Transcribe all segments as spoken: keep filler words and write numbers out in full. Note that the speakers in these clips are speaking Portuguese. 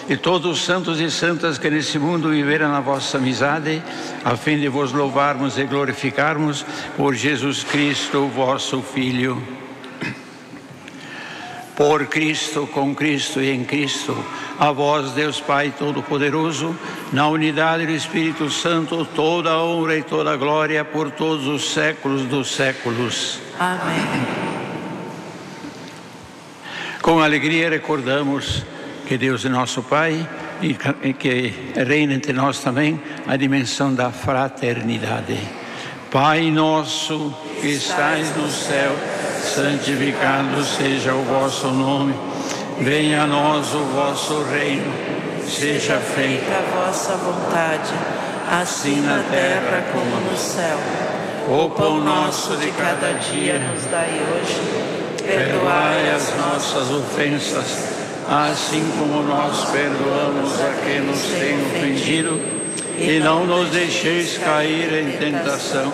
e todos os santos e santas que nesse mundo viveram na vossa amizade, a fim de vos louvarmos e glorificarmos por Jesus Cristo, vosso Filho. Por Cristo, com Cristo e em Cristo, a vós, Deus Pai Todo-Poderoso, na unidade do Espírito Santo, toda a honra e toda a glória por todos os séculos dos séculos. Amém. Com alegria recordamos que Deus é nosso Pai e que reina entre nós também a dimensão da fraternidade. Pai nosso que estais no céu, santificado seja o vosso nome. Venha a nós o vosso reino. Seja feita a vossa vontade, assim na terra como no céu. o pão nosso de cada dia. Nos dai hoje. Perdoai as nossas ofensas, assim como nós perdoamos a quem nos tem ofendido, e não nos deixeis cair em tentação.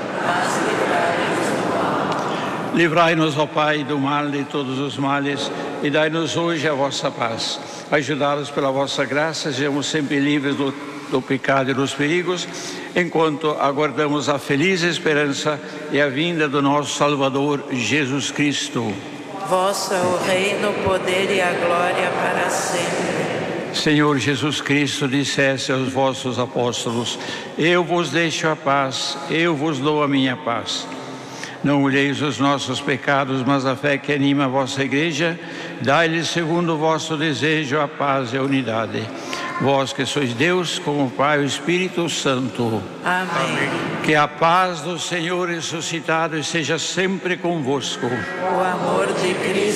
Livrai-nos, ó Pai, do mal de todos os males, e dai-nos hoje a vossa paz. Ajudados pela vossa graça, sejamos sempre livres do, do pecado e dos perigos, enquanto aguardamos a feliz esperança e a vinda do nosso Salvador, Jesus Cristo. Vosso é o reino, o poder e a glória para sempre. Senhor Jesus Cristo, disseste aos vossos apóstolos: eu vos deixo a paz, eu vos dou a minha paz. Não olheis os nossos pecados, mas a fé que anima a vossa igreja. Dai-lhes, segundo o vosso desejo, a paz e a unidade. Vós que sois Deus, com o Pai e o Espírito Santo. Amém. Que a paz do Senhor ressuscitado esteja sempre convosco. O amor de Cristo